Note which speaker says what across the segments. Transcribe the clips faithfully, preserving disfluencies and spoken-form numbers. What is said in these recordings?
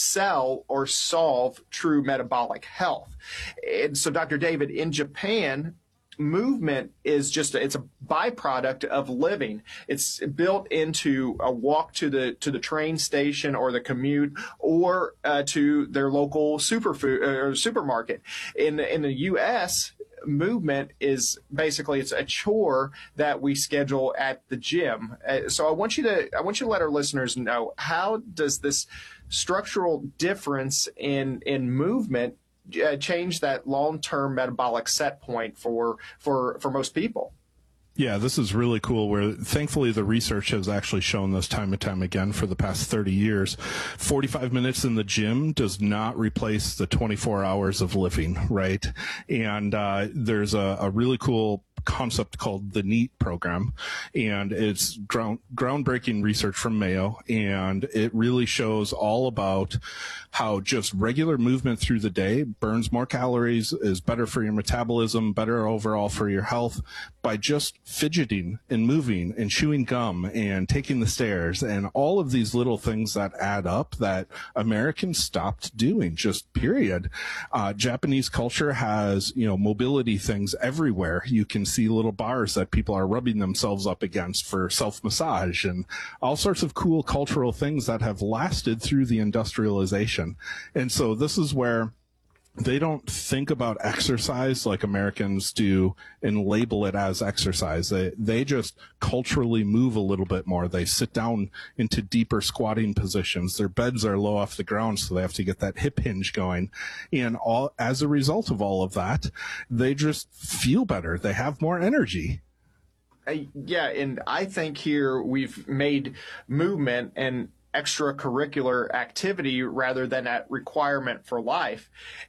Speaker 1: sell or solve true metabolic health. And so, Doctor David, in Japan, movement is just a, it's a byproduct of living. It's built into a walk to the to the train station or the commute or uh, to their local superfood or supermarket. In in the U S, movement is basically it's a chore that we schedule at the gym. Uh, so I want you to I want you to let our listeners know, how does this structural difference in in movement Uh, change that long-term metabolic set point for for for most people?
Speaker 2: Yeah, this is really cool, where thankfully the research has actually shown this time and time again for the past thirty years. forty-five minutes in the gym does not replace the twenty-four hours of living, right? And uh, there's a, a really cool concept called the NEAT program, and it's ground, groundbreaking research from Mayo, and it really shows all about how just regular movement through the day burns more calories, is better for your metabolism, better overall for your health, by just fidgeting and moving and chewing gum and taking the stairs and all of these little things that add up that Americans stopped doing, just period. Uh, Japanese culture has, you know, mobility things everywhere. You can see little bars that people are rubbing themselves up against for self-massage and all sorts of cool cultural things that have lasted through the industrialization. And so this is where they don't think about exercise like Americans do and label it as exercise. They, they just culturally move a little bit more. They sit down into deeper squatting positions. Their beds are low off the ground, so they have to get that hip hinge going. And all, as a result of all of that, they just feel better. They have more energy.
Speaker 1: Uh, yeah, and I think here we've made movement and extracurricular activity rather than a requirement for life.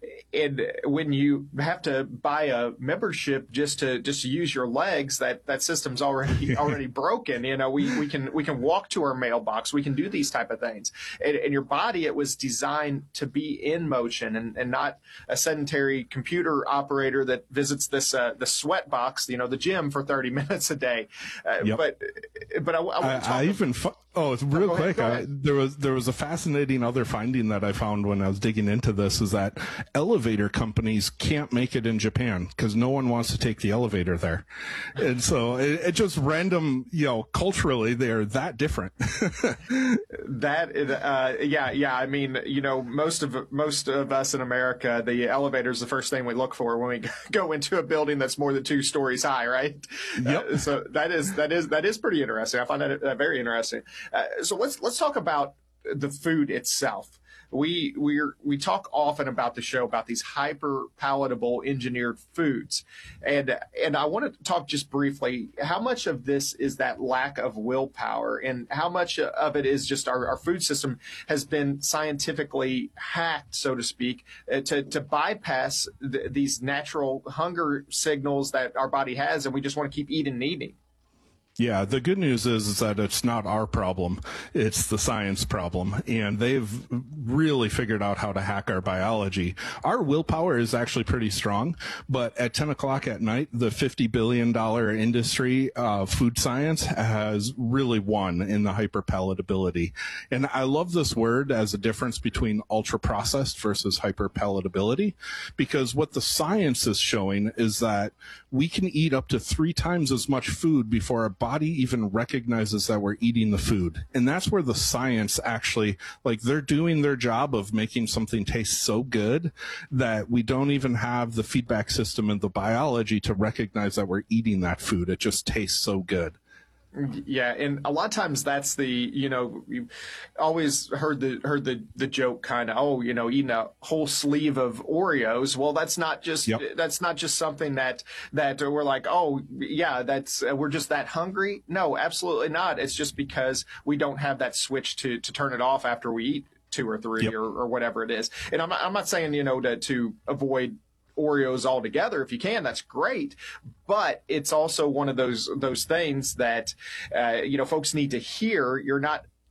Speaker 1: And when you have to buy a membership just to just to use your legs, that that system's already already broken. You know, we we can we can walk to our mailbox, we can do these type of things. And, and your body, it was designed to be in motion and, and not a sedentary computer operator that visits this uh, the sweat box, you know, the gym for thirty minutes a day. Uh,
Speaker 2: yep.
Speaker 1: But but I, I, want to talk
Speaker 2: I, I even fu- oh, it's real
Speaker 1: go
Speaker 2: quick.
Speaker 1: Ahead,
Speaker 2: I, there was there was a fascinating other finding that I found when I was digging into this, is that elevator companies can't make it in Japan because no one wants to take the elevator there, and so it, it just random, you know, culturally they're that different.
Speaker 1: That uh, yeah yeah I mean, you know, most of most of us in America, the elevator is the first thing we look for when we go into a building that's more than two stories high, right?
Speaker 2: Yep.
Speaker 1: Uh, so that is that is that is pretty interesting. I find that uh, very interesting. Uh, so let's let's talk about the food itself. We we we talk often about the show about these hyper palatable engineered foods, and and I want to talk just briefly how much of this is that lack of willpower, and how much of it is just our, our food system has been scientifically hacked, so to speak, uh, to to bypass th- these natural hunger signals that our body has, and we just want to keep eating and eating.
Speaker 2: Yeah, the good news is, is that it's not our problem. It's the science problem. And they've really figured out how to hack our biology. Our willpower is actually pretty strong, but at ten o'clock at night, the fifty billion dollars industry of food science has really won in the hyperpalatability. And I love this word as a difference between ultra-processed versus hyperpalatability, because what the science is showing is that we can eat up to three times as much food before our body even recognizes that we're eating the food. And that's where the science actually, like, they're doing their job of making something taste so good that we don't even have the feedback system in the biology to recognize that we're eating that food. It just tastes so good.
Speaker 1: Yeah, and a lot of times that's the, you know, you always heard the heard the the joke kind of, oh, you know, eating a whole sleeve of Oreos. Well, that's not just
Speaker 2: Yep.
Speaker 1: that's not just something that that we're like, oh, yeah, that's uh, we're just that hungry. No, absolutely not. It's just because we don't have that switch to to turn it off after we eat two or three
Speaker 2: Yep.
Speaker 1: or, or whatever it is. And I'm not, I'm not saying, you know, to to avoid Oreos altogether. If you can, that's great. But it's also one of those those things that uh, you know, folks need to hear. You're not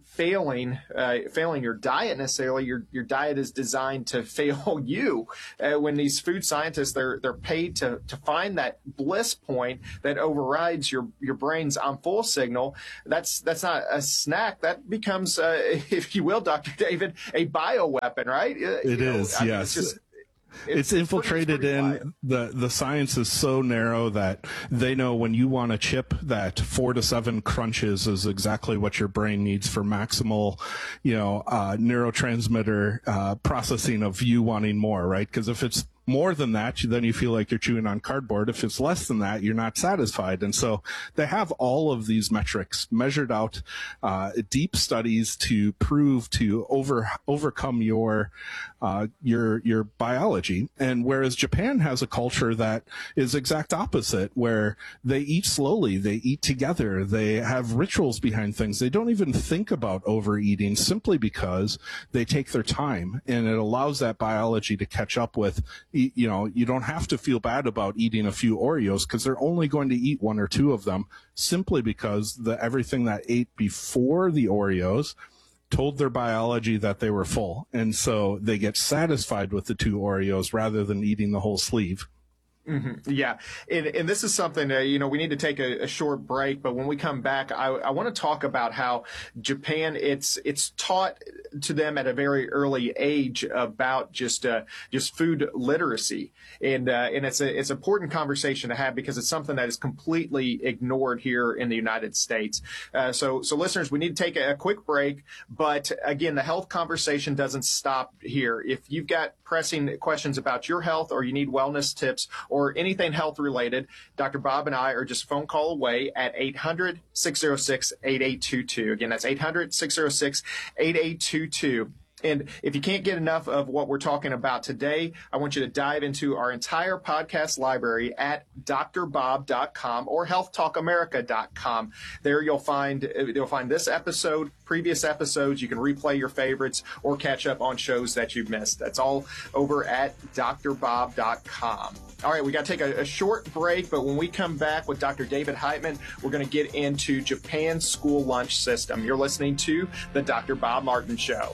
Speaker 1: failing uh, failing your diet necessarily. Your your diet is designed to fail you. Uh, when these food scientists, they're they're paid to to find that bliss point that overrides your your brain's "I'm full" signal. That's that's not a snack. That becomes, uh, if you will, Doctor David, a bioweapon, right?
Speaker 2: It
Speaker 1: you
Speaker 2: is,
Speaker 1: know,
Speaker 2: yes.
Speaker 1: It's, just,
Speaker 2: it's, it's infiltrated
Speaker 1: pretty, it's pretty
Speaker 2: in the the science is so narrow that they know when you want a chip that four to seven crunches is exactly what your brain needs for maximal, you know, uh, neurotransmitter uh, processing of you wanting more, right? Because if it's more than that, then you feel like you're chewing on cardboard. If it's less than that, you're not satisfied. And so they have all of these metrics measured out, uh, deep studies to prove to over overcome your uh, your your biology. And whereas Japan has a culture that is exact opposite, where they eat slowly, they eat together, they have rituals behind things. They don't even think about overeating simply because they take their time, and it allows that biology to catch up with. You know, you don't have to feel bad about eating a few Oreos because they're only going to eat one or two of them simply because the everything that ate before the Oreos told their biology that they were full. And so they get satisfied with the two Oreos rather than eating the whole sleeve.
Speaker 1: Mm-hmm. Yeah. And, and this is something, uh, you know, we need to take a, a short break, but when we come back, I, I want to talk about how Japan, it's, it's taught to them at a very early age about just, uh, just food literacy. And, uh, and it's a, it's an important conversation to have because it's something that is completely ignored here in the United States. Uh, so, so listeners, we need to take a, a quick break, but again, the health conversation doesn't stop here. If you've got pressing questions about your health or you need wellness tips or anything health related, Doctor Bob and I are just a phone call away at eight hundred, six oh six, eight eight two two. Again, that's eight hundred, six oh six, eight eight two two. And if you can't get enough of what we're talking about today, I want you to dive into our entire podcast library at d r bob dot com or health talk america dot com. There you'll find you'll find this episode, previous episodes. You can replay your favorites or catch up on shows that you've missed. That's all over at d r bob dot com. All right, we got to take a, a short break, but when we come back with Doctor David Heitman, we're going to get into Japan's school lunch system. You're listening to the Doctor Bob Martin Show.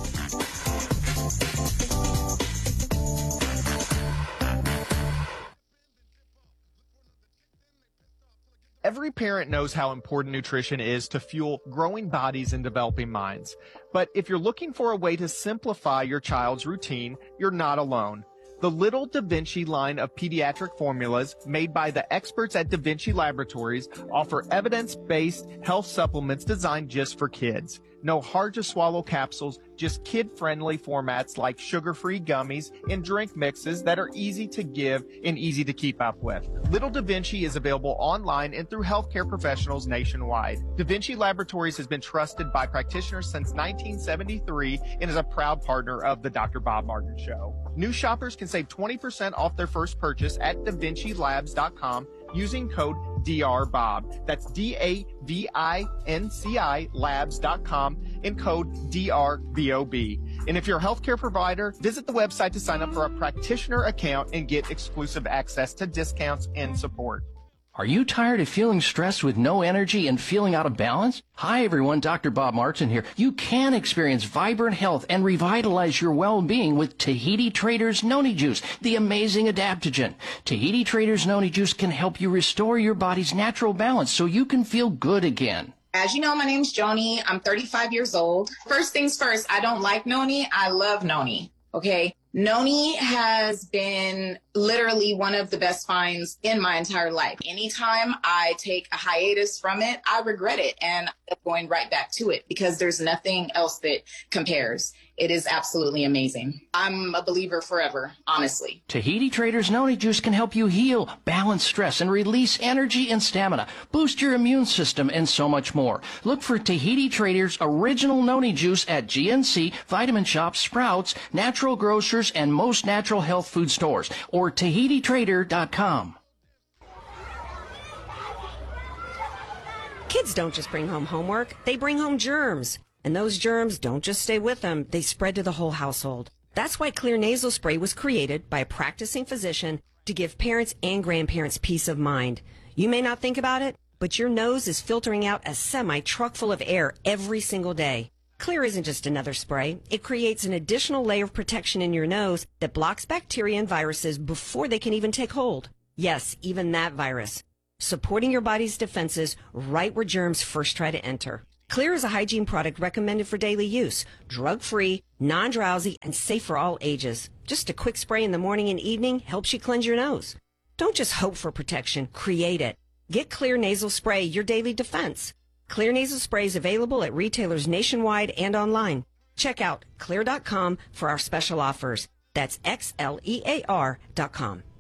Speaker 1: Every parent knows how important nutrition is to fuel growing bodies and developing minds. But if you're looking for a way to simplify your child's routine, you're not alone. The Little Da Vinci line of pediatric formulas made by the experts at Da Vinci Laboratories offer evidence-based health supplements designed just for kids. No hard-to-swallow capsules, just kid-friendly formats like sugar-free gummies and drink mixes that are easy to give and easy to keep up with. Little Da Vinci is available online and through healthcare professionals nationwide. Da Vinci Laboratories has been trusted by practitioners since nineteen seventy-three and is a proud partner of the Doctor Bob Martin Show. New shoppers can save twenty percent off their first purchase at da vinci labs dot com using code D R Bob. That's D A V I N C I labs dot com and code D R B O B. And if you're a healthcare provider, visit the website to sign up for a practitioner account and get exclusive access to discounts and support.
Speaker 3: Are you tired of feeling stressed with no energy and feeling out of balance? Hi everyone, Doctor Bob Martin here. You can experience vibrant health and revitalize your well-being with Tahiti Traders Noni Juice, the amazing adaptogen. Tahiti Traders Noni Juice can help you restore your body's natural balance so you can feel good again.
Speaker 4: As you know, my name's Joni. I'm thirty-five years old. First things first, I don't like noni. I love noni. Okay. Noni has been literally one of the best finds in my entire life. Anytime I take a hiatus from it, I regret it and I'm going right back to it because there's nothing else that compares. It is absolutely amazing. I'm a believer forever, honestly.
Speaker 3: Tahiti Traders Noni Juice can help you heal, balance stress, and release energy and stamina, boost your immune system, and so much more. Look for Tahiti Traders Original Noni Juice at G N C, Vitamin Shop, Sprouts, Natural Grocers, and most natural health food stores, or tahiti trader dot com.
Speaker 5: Kids don't just bring home homework, they bring home germs. And those germs don't just stay with them, they spread to the whole household. That's why Clear Nasal Spray was created by a practicing physician to give parents and grandparents peace of mind. You may not think about it, but your nose is filtering out a semi-truck full of air every single day. Xlear isn't just another spray. It creates an additional layer of protection in your nose that blocks bacteria and viruses before they can even take hold. Yes, even that virus. Supporting your body's defenses right where germs first try to enter. Xlear is a hygiene product recommended for daily use, drug-free, non-drowsy, and safe for all ages. Just a quick spray in the morning and evening helps you cleanse your nose. Don't just hope for protection, create it. Get Xlear Nasal Spray, your daily defense. Xlear Nasal Spray is available at retailers nationwide and online. Check out xlear dot com for our special offers. That's X L E A R dot com.